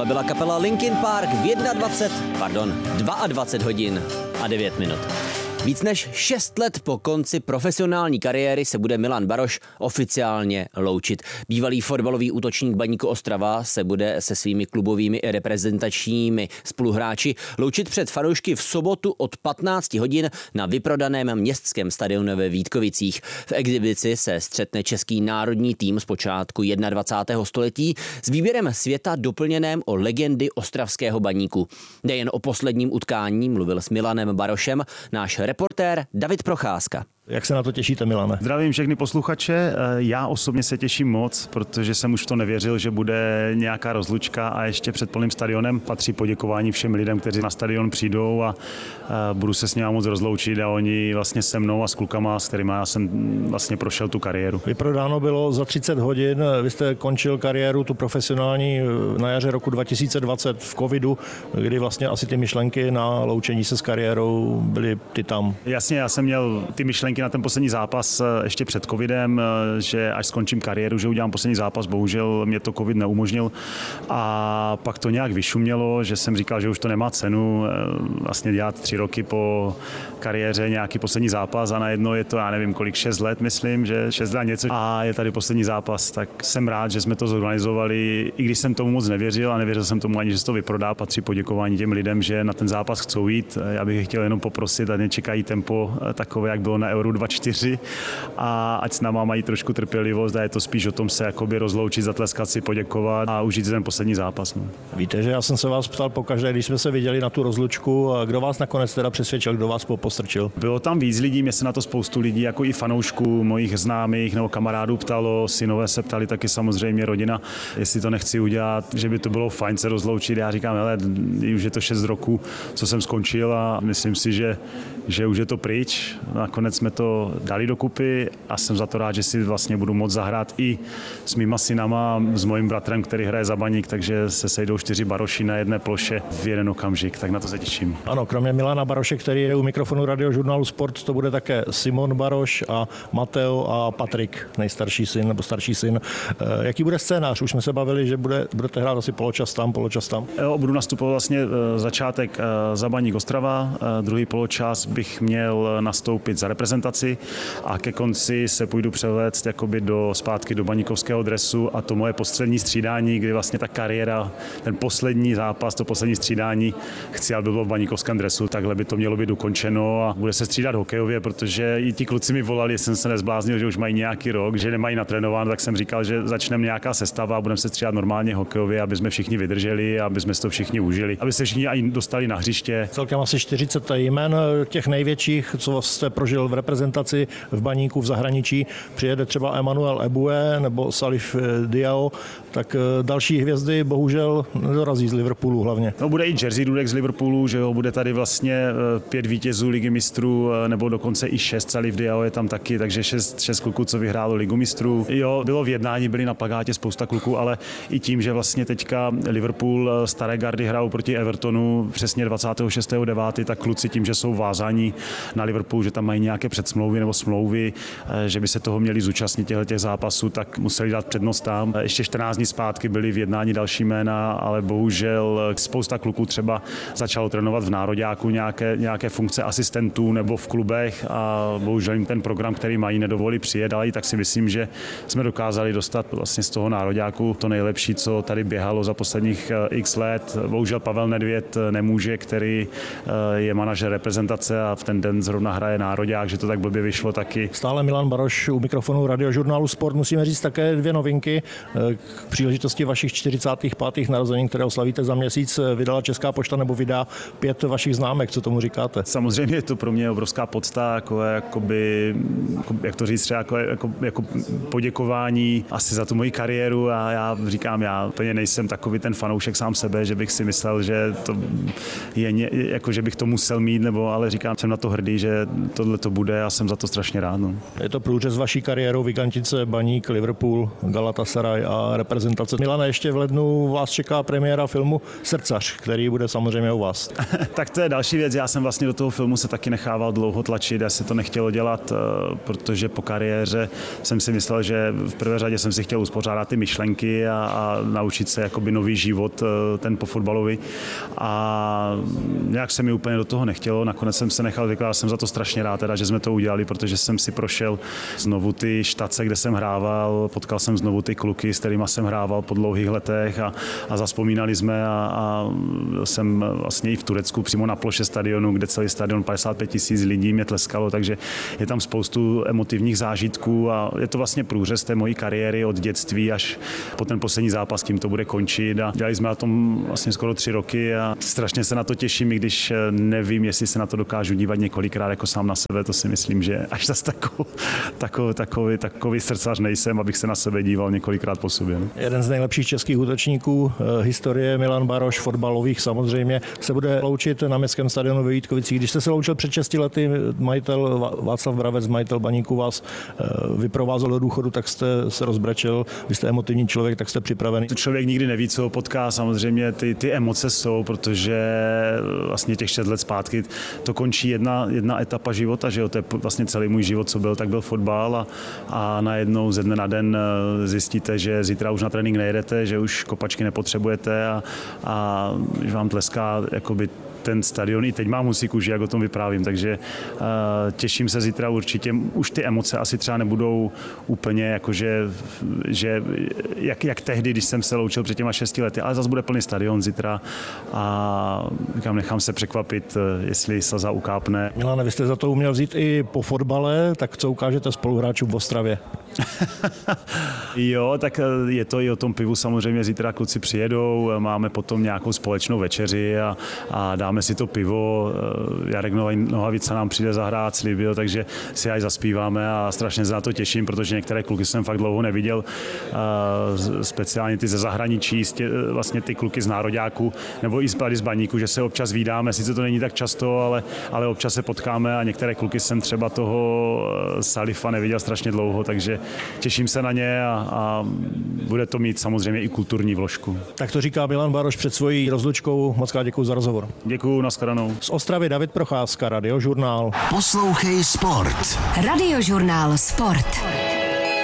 Tohle byla kapela Linkin Park v 22 hodin a 9 minut. Víc než 6 let po konci profesionální kariéry se bude Milan Baroš oficiálně loučit. Bývalý fotbalový útočník Baníku Ostrava se bude se svými klubovými i reprezentačními spoluhráči loučit před fanoušky v sobotu od 15 hodin na vyprodaném městském stadionu ve Vítkovicích. V exibici se střetne český národní tým z počátku 21. století s výběrem světa doplněném o legendy ostravského Baníku. Nejen o posledním utkání mluvil s Milanem Barošem náš reportér David Procházka. Jak se na to těšíte, Milane? Zdravím všechny posluchače. Já osobně se těším moc, protože jsem už v to nevěřil, že bude nějaká rozlučka a ještě před plným stadionem patří poděkování všem lidem, kteří na stadion přijdou a budu se s nimi moc rozloučit a oni vlastně se mnou a s klukama, s kterými já jsem vlastně prošel tu kariéru. Vyprodáno bylo za 30 hodin, vy jste končil kariéru tu profesionální na jaře roku 2020 v covidu, kdy vlastně asi ty myšlenky na loučení se s kariérou byly ty tam. Jasně, já jsem měl ty myšlenky na ten poslední zápas ještě před covidem, že až skončím kariéru, že udělám poslední zápas, bohužel mě to covid neumožnil a pak to nějak vyšumělo, že jsem říkal, že už to nemá cenu vlastně dělat 3 roky po kariéře nějaký poslední zápas a najednou je to, já nevím kolik, 6 let myslím, že 6 let něco a je tady poslední zápas, tak jsem rád, že jsme to zorganizovali, i když jsem tomu moc nevěřil a nevěřil jsem tomu ani, že se to vyprodá, patří poděkování těm lidem, že na ten zápas chcou jít. Já bych chtěl jenom poprosit, ať nečekají tempo takové, jak bylo na Euro 24 a ať s náma mají trošku trpělivost a je to spíš o tom se jakoby rozloučit, zatleskat si, poděkovat a užít ten poslední zápas. No. Víte, že já jsem se vás ptal pokaždé, když jsme se viděli na tu rozlučku, a kdo vás nakonec teda přesvědčil, kdo vás postrčil? Bylo tam víc lidí, mě se na to spoustu lidí, jako i fanoušků, mojich známých nebo kamarádů ptalo, synové se ptali taky samozřejmě, rodina, jestli to nechci udělat, že by to bylo fajn se rozloučit. Já říkám, hele, už je to 6 roků, co jsem skončil a myslím si, že už je to pryč. Nakonec jsme to dali dokupy a jsem za to rád, že si vlastně budu moct zahrát i s mýma synama, s mojím bratrem, který hraje za Baník, takže se sejdou 4 Baroši na jedné ploše v jeden okamžik, tak na to se těším. Ano, kromě Milana Baroše, který je u mikrofonu Radiožurnálu Sport, to bude také Simon Baroš a Mateo a Patrik, nejstarší syn nebo starší syn. Jaký bude scénář? Už jsme se bavili, že budete hrát asi poločas tam. Jo, budu nastupovat vlastně začátek za Baník Ostrava, druhý poločas bych měl nastoupit za reprezentaci a ke konci se půjdu převléct jakoby zpátky do baníkovského dresu a to moje poslední střídání, kdy vlastně ta kariéra, ten poslední zápas, to poslední střídání chci, aby bylo v baníkovském dresu, takhle by to mělo být ukončeno a bude se střídat hokejově, protože i ti kluci mi volali, jsem se nezbláznil, že už mají nějaký rok, že nemají natrénováno, tak jsem říkal, že začneme nějaká sestava a budeme se střídat normálně hokejově, aby jsme všichni vydrželi, aby jsme si to všichni užili, aby se všichni i dostali na hřiště. Celkem asi 40 jmen těch největších, co jste prožil v reprezentaci v Baníku v zahraničí, přijede třeba Emmanuel Eboué nebo Salif Diao, tak další hvězdy bohužel nedorazí z Liverpoolu hlavně. No, bude i Jerzy Dudek z Liverpoolu, že jo, bude tady vlastně 5 vítězů Ligy mistrů, nebo dokonce i 6, Salif Diao je tam taky, takže 6 kluků, co vyhrálo Ligu mistrů. Jo, bylo v jednání, byli na plakátě spousta kluků, ale i tím, že vlastně teďka Liverpool staré gardy hrajou proti Evertonu přesně 26.9., tak kluci tím, že jsou vázáni na Liverpool, že tam mají nějaké předsmlouvy nebo smlouvy, že by se toho měli zúčastnit těch zápasů, tak museli dát přednost tam. Ještě 14 dní zpátky byli v jednání další jména, ale bohužel spousta kluků třeba začalo trénovat v nároďáku nějaké funkce asistentů nebo v klubech a bohužel jim ten program, který mají, nedovolí přijet, ale i tak si myslím, že jsme dokázali dostat vlastně z toho nároďáku to nejlepší, co tady běhalo za posledních x let. Bohužel Pavel Nedvěd nemůže, který je manažer reprezentace a v ten den zrovna hraje nároďák, že to tak blbě vyšlo taky. Stále Milan Baroš u mikrofonu Radiožurnálu Sport. Musíme říct také 2 novinky. K příležitosti vašich 45. narozenin, které oslavíte za měsíc, vydala Česká pošta nebo vydá 5 vašich známek. Co tomu říkáte? Samozřejmě je to pro mě obrovská podsta, jak to říct, třeba jako poděkování asi za tu moji kariéru a já říkám, já úplně nejsem takový ten fanoušek sám sebe, že bych si myslel, že to je jako, že bych to musel mít, nebo ale říkám, jsem na to hrdý, že tohle to bude já jsem za to strašně rád. No. Je to průřez vaší kariérou, Vigantice, Baník, Liverpool, Galatasaray a reprezentace. Milane, ještě v lednu vás čeká premiéra filmu Srdcař, který bude samozřejmě u vás. Tak to je další věc. Já jsem vlastně do toho filmu se taky nechával dlouho tlačit, já se to nechtělo dělat, protože po kariéře jsem si myslel, že v prvé řadě jsem si chtěl uspořádat ty myšlenky a naučit se jakoby nový život, ten po fotbalový. A nějak se mi úplně do toho nechtělo. Nakonec jsem se nechal vykládat, jsem za to strašně rád, teda, že jsme to udělali, protože jsem si prošel znovu ty štace, kde jsem hrával, potkal jsem znovu ty kluky, s kterými jsem hrával po dlouhých letech a zazpomínali jsme a jsem vlastně i v Turecku přímo na ploše stadionu, kde celý stadion 55 000 lidí mě tleskalo, takže je tam spoustu emotivních zážitků a je to vlastně průřez té mojí kariéry od dětství až po ten poslední zápas, tím to bude končit a dělali jsme na tom vlastně skoro 3 roky a strašně se na to těším, i když nevím, jestli se na to dokážu dívat několikrát jako sám na sebe, to si myslím, že až zase takový srdcař nejsem, abych se na sebe díval několikrát po sobě. Jeden z nejlepších českých útočníků historie, Milan Baroš, fotbalových samozřejmě, se bude loučit na městském stadionu ve Vítkovicích. Když jste se loučil před 6 lety, majitel Václav Bravec, majitel Baníku, vás vyprovázel do důchodu, tak jste se rozbrečel, vy jste emotivní člověk, tak jste připravený. Člověk nikdy neví, co ho potká, samozřejmě ty emoce jsou, protože vlastně těch 6 let zpátky to končí jedna etapa života, že jo, to je vlastně celý můj život, co byl, tak byl fotbal a najednou ze dne na den zjistíte, že zítra už na trénink nejedete, že už kopačky nepotřebujete a že vám tleská jakoby ten stadion, i teď mám husí kůži, jak o tom vyprávím, takže těším se zítra určitě. Už ty emoce asi třeba nebudou úplně jakože, že jak tehdy, když jsem se loučil před těma 6 lety, ale zase bude plný stadion zítra a říkám, nechám se překvapit, jestli slza ukápne. Milane, vy jste za to uměl vzít i po fotbale, tak co ukážete spoluhráčům v Ostravě? Jo, tak je to i o tom pivu, samozřejmě zítra kluci přijedou, máme potom nějakou společnou večeři a dáme si to pivo, Jarek Nohavica nám přijde zahrát, slíbil, takže si aj zaspíváme a strašně se na to těším, protože některé kluky jsem fakt dlouho neviděl, speciálně ty ze zahraničí, vlastně ty kluky z nároďáku, nebo i z Baníku, že se občas vídáme, sice to není tak často, ale občas se potkáme a některé kluky jsem třeba toho Salifa neviděl strašně dlouho, takže těším se na ně a bude to mít samozřejmě i kulturní vložku. Tak to říká Milan Baroš před svojí rozlučkou. Moc krát děkuji za rozhovor. Děkuji, nashledanou. Z Ostravy David Procházka, Radiožurnál. Poslouchej Sport. Radiožurnál Sport.